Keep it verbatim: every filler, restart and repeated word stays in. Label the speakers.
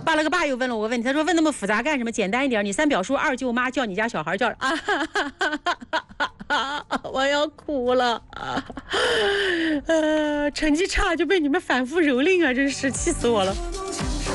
Speaker 1: 巴了个爸又问了我个问题，他说问那么复杂干什么？简单一点，你三表叔、二舅妈叫你家小孩叫啊哈哈哈哈哈哈，我要哭了啊！呃，成绩差就被你们反复蹂躏啊，真是气死我了。